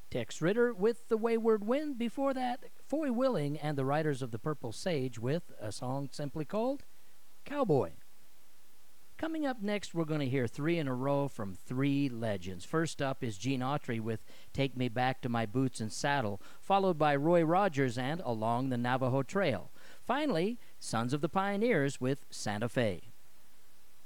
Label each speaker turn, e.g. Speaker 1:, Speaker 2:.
Speaker 1: Tex Ritter with The Wayward Wind. Before that, Foy Willing and the Riders of the Purple Sage with a song simply called Cowboy. Coming up next, we're going to hear three in a row from three legends. First up is Gene Autry with Take Me Back to My Boots and Saddle, followed by Roy Rogers and Along the Navajo Trail. Finally, Sons of the Pioneers with Santa Fe.